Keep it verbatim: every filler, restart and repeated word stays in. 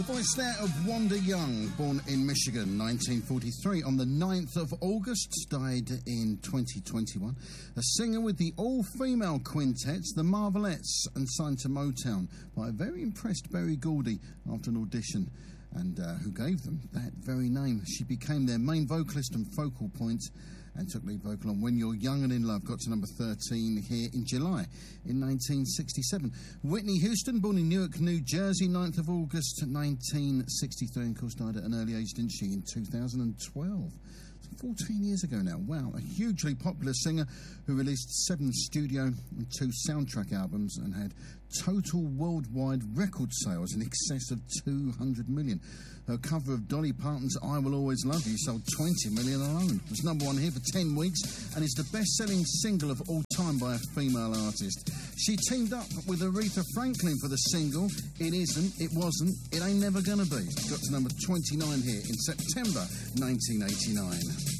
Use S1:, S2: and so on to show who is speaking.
S1: The voice there of Wanda Young, born in Michigan, nineteen forty-three. On the ninth of August, died in twenty twenty-one. A singer with the all-female quintets, the Marvelettes, and signed to Motown by a very impressed Berry Gordy after an audition, and uh, who gave them that very name. She became their main vocalist and focal point, and took lead vocal on When You're Young and in Love. Got to number thirteen here in July in nineteen sixty-seven. Whitney Houston, born in Newark, New Jersey, ninth of August nineteen sixty-three, and of course died at an early age, didn't she, in two thousand twelve. fourteen years ago now. Wow, a hugely popular singer who released seven studio and two soundtrack albums and had total worldwide record sales in excess of two hundred million. Her cover of Dolly Parton's I Will Always Love You sold twenty million alone. It was number one here for ten weeks and is the best-selling single of all time by a female artist. She teamed up with Aretha Franklin for the single It Isn't, It Wasn't, It Ain't Never Gonna Be. Got to number twenty-nine here in September nineteen eighty-nine.